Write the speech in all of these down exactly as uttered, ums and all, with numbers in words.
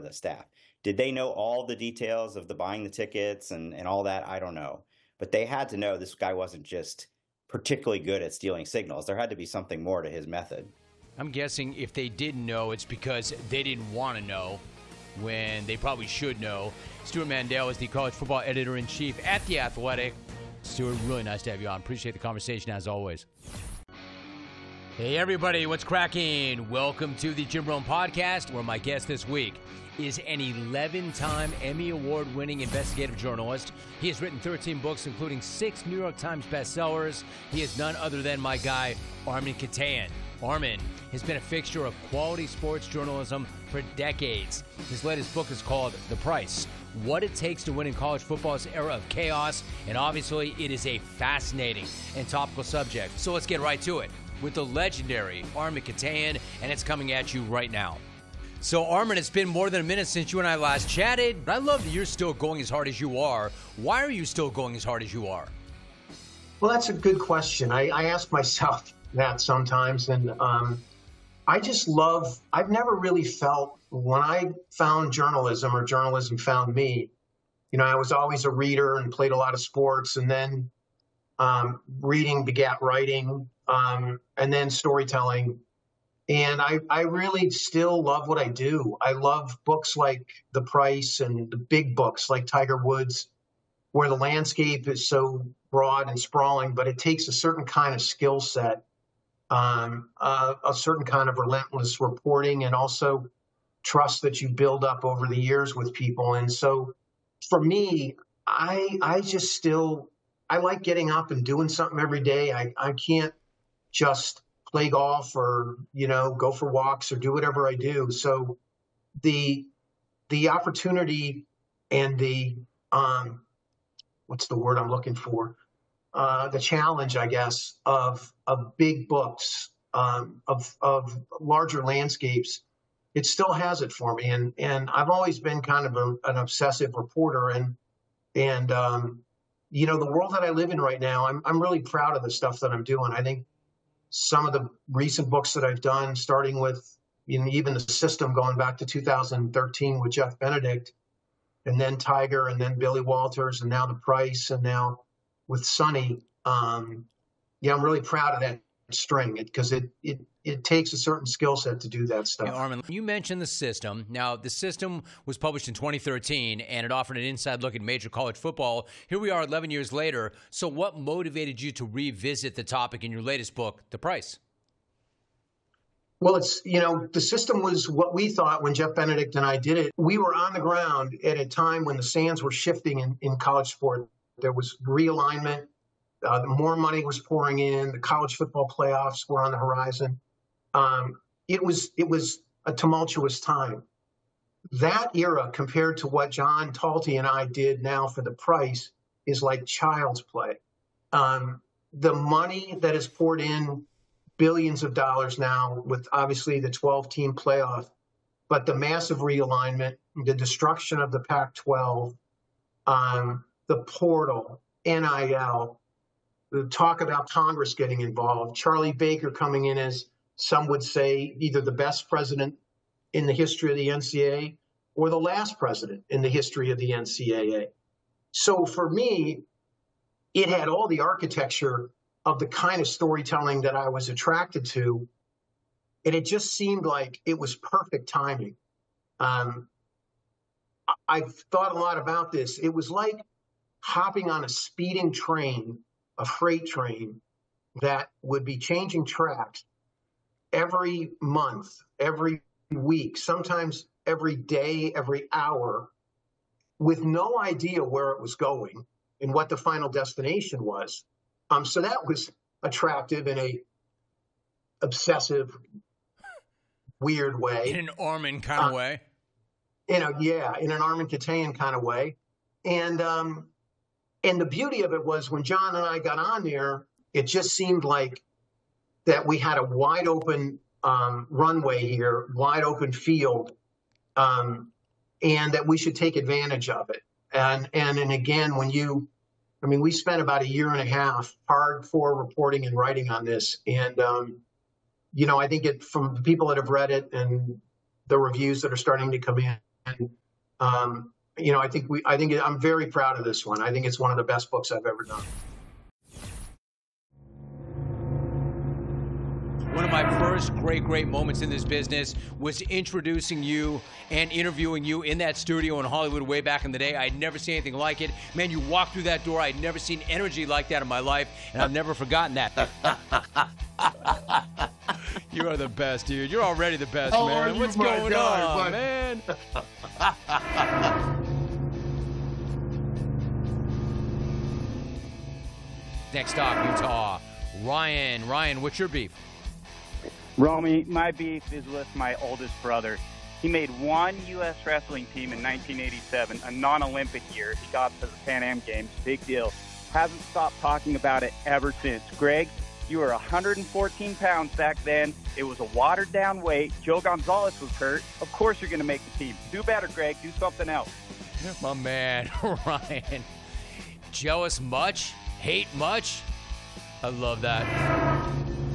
of the staff. Did they know all the details of the buying the tickets and, and all that? I don't know. But they had to know this guy wasn't just particularly good at stealing signals. There had to be something more to his method. I'm guessing if they didn't know, it's because they didn't want to know when they probably should know. Stewart Mandel is the college football editor-in-chief at The Athletic. Stewart, really nice to have you on. Appreciate the conversation as always. Hey, everybody, what's cracking? Welcome to the Jim Rome Podcast, where my guest this week is an eleven-time Emmy Award-winning investigative journalist. He has written thirteen books, including six New York Times bestsellers. He is none other than my guy, Armen Keteyian. Armen has been a fixture of quality sports journalism for decades. His latest book is called The Price: What It Takes to Win in College Football's Era of Chaos. And obviously, it is a fascinating and topical subject. So let's get right to it with the legendary Armen Keteyian, and it's coming at you right now. So, Armen, it's been more than a minute since you and I last chatted, but I love that you're still going as hard as you are. Why are you still going as hard as you are? Well, that's a good question. I, I ask myself that sometimes, and um, I just love, I've never really felt, when I found journalism or journalism found me, you know, I was always a reader and played a lot of sports, and then um, reading begat writing, um, and then storytelling. And I, I really still love what I do. I love books like The Price and the big books like Tiger Woods, where the landscape is so broad and sprawling, but it takes a certain kind of skill set, um, uh, a certain kind of relentless reporting, and also trust that you build up over the years with people. And so for me, I I just still, I like getting up and doing something every day. I, I can't just play golf or, you know, go for walks or do whatever I do. So the the opportunity and the, um, what's the word I'm looking for? Uh, the challenge, I guess, of of big books, um, of of larger landscapes, it still has it for me. And and I've always been kind of a, an obsessive reporter. And, and um, you know, the world that I live in right now, I'm I'm really proud of the stuff that I'm doing. I think some of the recent books that I've done, starting with, you know, even The System, going back to two thousand thirteen with Jeff Benedict, and then Tiger, and then Billy Walters, and now The Price, and now with Sonny. Um, yeah, I'm really proud of that string, because it, it, it takes a certain skill set to do that stuff. Hey, Armen, you mentioned The System. Now, The System was published in twenty thirteen, and it offered an inside look at major college football. Here we are eleven years later. So what motivated you to revisit the topic in your latest book, The Price? Well, it's, you know, The System was what we thought when Jeff Benedict and I did it. We were on the ground at a time when the sands were shifting in, in college sport. There was realignment. Uh, the more money was pouring in. The college football playoffs were on the horizon. Um, it was it was a tumultuous time. That era, compared to what John Talty and I did now for The Price, is like child's play. Um, the money that is poured in, billions of dollars now, with obviously the twelve-team playoff, but the massive realignment, the destruction of the Pac twelve, um, the portal, N I L, the talk about Congress getting involved, Charlie Baker coming in as, some would say, either the best president in the history of the N C double A or the last president in the history of the N C double A. So for me, it had all the architecture of the kind of storytelling that I was attracted to, and it just seemed like it was perfect timing. Um, I've thought a lot about this. It was like hopping on a speeding train, a freight train, that would be changing tracks every month, every week, sometimes every day, every hour, with no idea where it was going and what the final destination was. Um, so that was attractive in a obsessive, weird way. In an Armen kind of uh, way. You know, yeah, in an Armen Keteyian kind of way. And um, and the beauty of it was, when John and I got on there, it just seemed like that we had a wide open um, runway here, wide open field, um, and that we should take advantage of it. And and and again, when you, I mean, we spent about a year and a half hardcore reporting and writing on this, and um, you know, I think it, from the people that have read it and the reviews that are starting to come in, um, you know, I think we, I think I'm very proud of this one. I think it's one of the best books I've ever done. One of my first great, great moments in this business was introducing you and interviewing you in that studio in Hollywood way back in the day. I'd never seen anything like it. Man, you walked through that door. I'd never seen energy like that in my life, and I've never forgotten that. You are the best, dude. You're already the best, How man. are you, What's my going guy, on, bud? man? Next up, Utah. Ryan. Ryan, what's your beef? Romy, my beef is with my oldest brother. He made one U S wrestling team in nineteen eighty-seven, a non-Olympic year. He got to the Pan Am Games. Big deal. Hasn't stopped talking about it ever since. Greg, you were one hundred fourteen pounds back then. It was a watered-down weight. Joe Gonzalez was hurt. Of course you're going to make the team. Do better, Greg. Do something else. My man, Ryan. Jealous much? Hate much? I love that.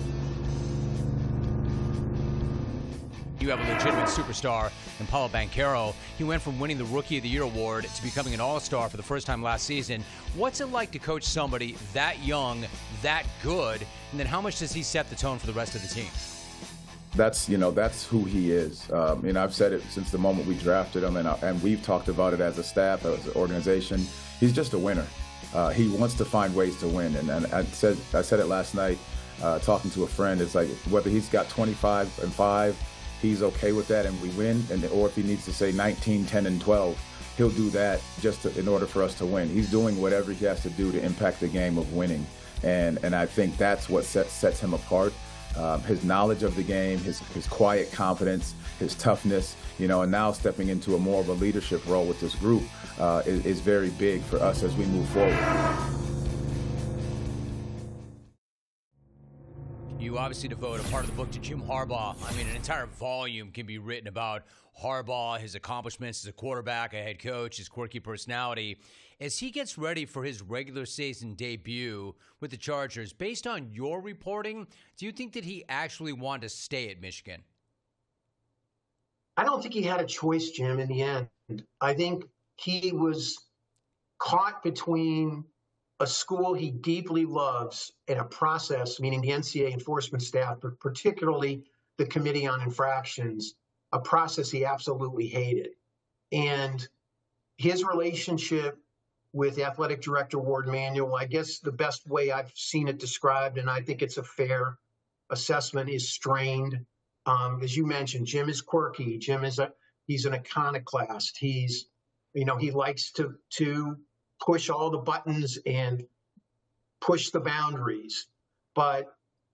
You have a legitimate superstar in Paulo Banchero. He went from winning the Rookie of the Year award to becoming an all-star for the first time last season. What's it like to coach somebody that young, that good, and then how much does he set the tone for the rest of the team? That's, you know, that's who he is. Um, you know, I've said it since the moment we drafted him, and, and we've talked about it as a staff, as an organization. He's just a winner. Uh, he wants to find ways to win, and, and I said I said it last night, uh, talking to a friend. It's like whether he's got twenty-five and five, he's okay with that, and we win. And or if he needs to say nineteen, ten, and twelve, he'll do that just to, in order for us to win. He's doing whatever he has to do to impact the game of winning, and and I think that's what sets sets him apart. Um, his knowledge of the game, his his quiet confidence, his toughness, you know, and now stepping into a more of a leadership role with this group uh, is, is very big for us as we move forward. You obviously devote a part of the book to Jim Harbaugh. I mean, an entire volume can be written about Harbaugh, his accomplishments as a quarterback, a head coach, his quirky personality. As he gets ready for his regular season debut with the Chargers, based on your reporting, do you think that he actually wanted to stay at Michigan? I don't think he had a choice, Jim, in the end. I think he was caught between a school he deeply loves and a process, meaning the N C double A enforcement staff, but particularly the Committee on Infractions, a process he absolutely hated. And his relationship with Athletic Director Ward Manuel, I guess the best way I've seen it described, and I think it's a fair assessment, is strained. Um, as you mentioned, Jim is quirky. Jim is a he's an iconoclast. He's, you know, he likes to to push all the buttons and push the boundaries. But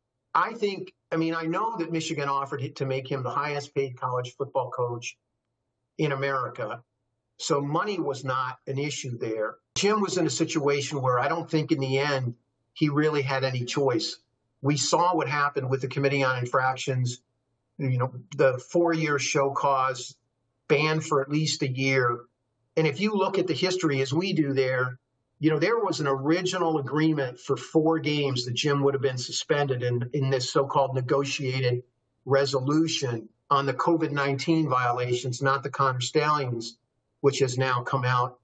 I think, I mean, I know that Michigan offered to make him the highest paid college football coach in America. So money was not an issue there. Jim was in a situation where I don't think in the end he really had any choice. We saw what happened with the Committee on Infractions, you know, the four-year show cause, banned for at least a year. And if you look at the history as we do there, you know, there was an original agreement for four games that Jim would have been suspended in, in this so-called negotiated resolution on the COVID nineteen violations, not the Connor Stallions, which has now come out,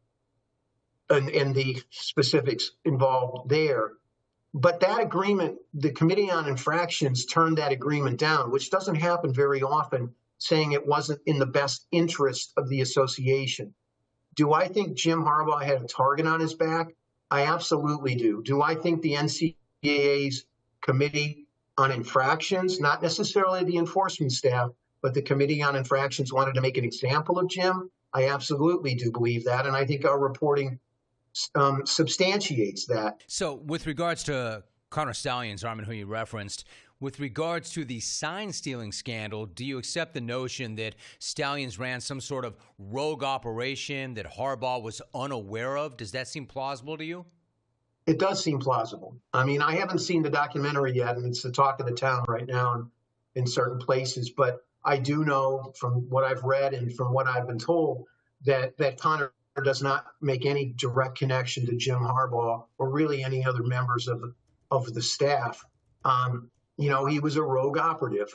and, and the specifics involved there. But that agreement, the Committee on Infractions turned that agreement down, which doesn't happen very often, saying it wasn't in the best interest of the association. Do I think Jim Harbaugh had a target on his back? I absolutely do. Do I think the N C double A's Committee on Infractions, not necessarily the enforcement staff, but the Committee on Infractions wanted to make an example of Jim? I absolutely do believe that, and I think our reporting um, substantiates that. So with regards to Connor Stallions, Armin, who you referenced, with regards to the sign-stealing scandal, do you accept the notion that Stallions ran some sort of rogue operation that Harbaugh was unaware of? Does that seem plausible to you? It does seem plausible. I mean, I haven't seen the documentary yet, and it's the talk of the town right now in, in certain places, but I do know from what I've read and from what I've been told that, that Connor does not make any direct connection to Jim Harbaugh or really any other members of the, of the staff. Um, you know, he was a rogue operative.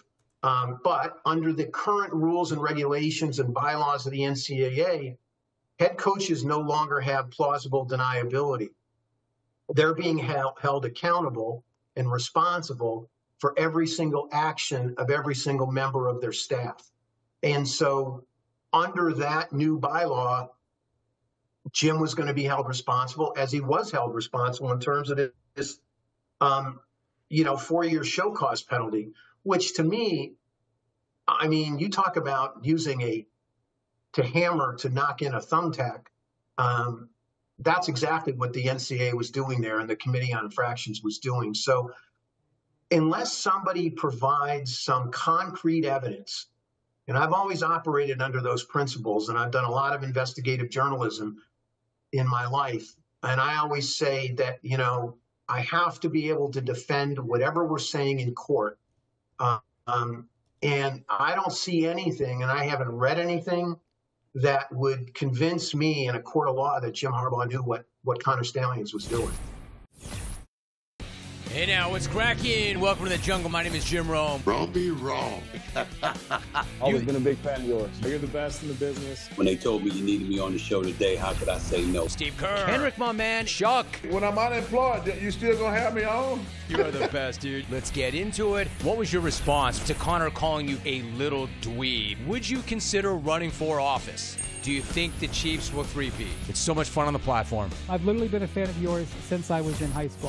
Um, but under the current rules and regulations and bylaws of the N C double A, head coaches no longer have plausible deniability. They're being held, held accountable and responsible for every single action of every single member of their staff. And so under that new bylaw, Jim was going to be held responsible, as he was held responsible in terms of this, um, you know, four-year show cause penalty, which to me, I mean, you talk about using a, to hammer to knock in a thumbtack. Um, that's exactly what the N C double A was doing there and the Committee on Infractions was doing. So unless somebody provides some concrete evidence, and I've always operated under those principles, and I've done a lot of investigative journalism in my life, and I always say that, you know, I have to be able to defend whatever we're saying in court. Uh, um, and I don't see anything, and I haven't read anything that would convince me in a court of law that Jim Harbaugh knew what, what Connor Stalions was doing. Hey now, what's cracking? Welcome to the jungle. My name is Jim Rome. Wrong be wrong. Always been a big fan of yours. You're the best in the business. When they told me you needed me on the show today, how could I say no? Steve Kerr. Henrik, my man. Chuck. When I'm unemployed, you still gonna have me on? You are the best, dude. Let's get into it. What was your response to Connor calling you a little dweeb? Would you consider running for office? Do you think the Chiefs will three-peat? It's so much fun on the platform. I've literally been a fan of yours since I was in high school.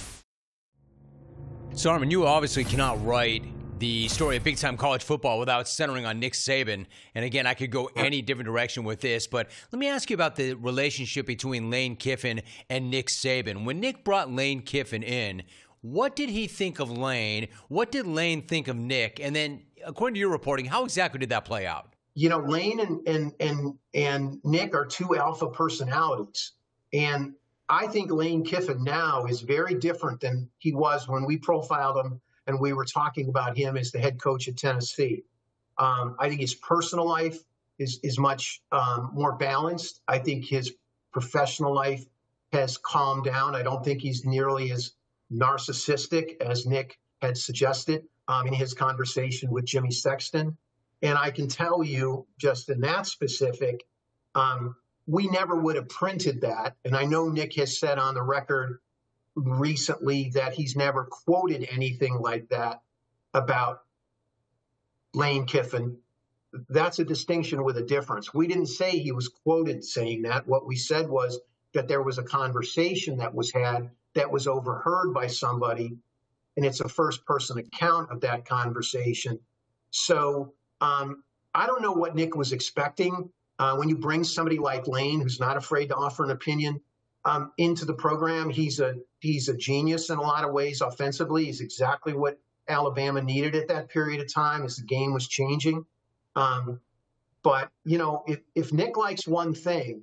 So, Armin, you obviously cannot write the story of big-time college football without centering on Nick Saban. And again, I could go any different direction with this, but let me ask you about the relationship between Lane Kiffin and Nick Saban. When Nick brought Lane Kiffin in, what did he think of Lane? What did Lane think of Nick? And then, according to your reporting, how exactly did that play out? You know, Lane and and and and Nick are two alpha personalities, and I think Lane Kiffin now is very different than he was when we profiled him and we were talking about him as the head coach at Tennessee. Um, I think his personal life is is much um, more balanced. I think his professional life has calmed down. I don't think he's nearly as narcissistic as Nick had suggested um, in his conversation with Jimmy Sexton. And I can tell you, just in that specific, um, we never would have printed that. And I know Nick has said on the record recently that he's never quoted anything like that about Lane Kiffin. That's a distinction with a difference. We didn't say he was quoted saying that. What we said was that there was a conversation that was had that was overheard by somebody, and it's a first-person account of that conversation. So um, I don't know what Nick was expecting. Uh, when you bring somebody like Lane, who's not afraid to offer an opinion, um, into the program, he's a he's a genius in a lot of ways offensively. He's exactly what Alabama needed at that period of time as the game was changing. Um, but, you know, if, if Nick likes one thing,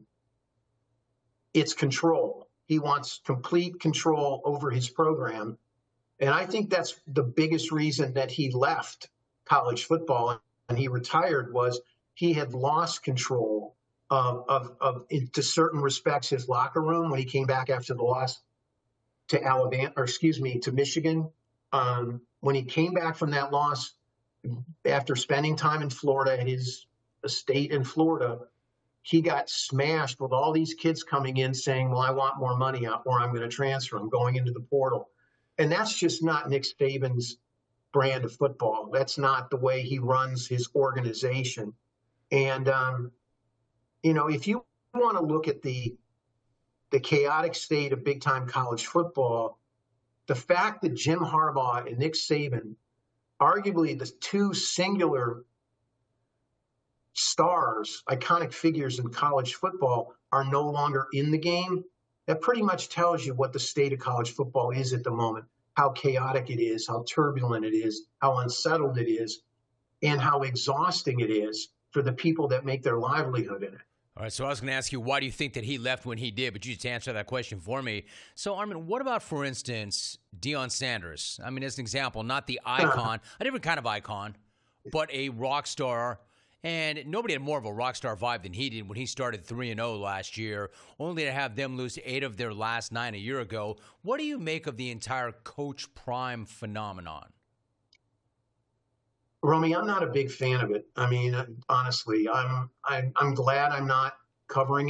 it's control. He wants complete control over his program. And I think that's the biggest reason that he left college football and he retired was he had lost control of, of, of in, to certain respects, his locker room when he came back after the loss to Alabama, or excuse me, to Michigan. Um, when he came back from that loss after spending time in Florida at his estate in Florida, he got smashed with all these kids coming in saying, well, I want more money or I'm going to transfer. I'm going into the portal. And that's just not Nick Saban's brand of football. That's not the way he runs his organization. And, um, you know, if you want to look at the the chaotic state of big-time college football, the fact that Jim Harbaugh and Nick Saban, arguably the two singular stars, iconic figures in college football, are no longer in the game, that pretty much tells you what the state of college football is at the moment, how chaotic it is, how turbulent it is, how unsettled it is, and how exhausting it is for the people that make their livelihood in it. All right, so I was going to ask you, why do you think that he left when he did? But you just answered that question for me. So, Armin, what about, for instance, Deion Sanders? I mean, as an example, not the icon, a different kind of icon, but a rock star. And nobody had more of a rock star vibe than he did when he started three and oh last year, only to have them lose eight of their last nine a year ago. What do you make of the entire Coach Prime phenomenon? Romy, I'm not a big fan of it. I mean, honestly, I'm I'm I'm glad I'm not covering it.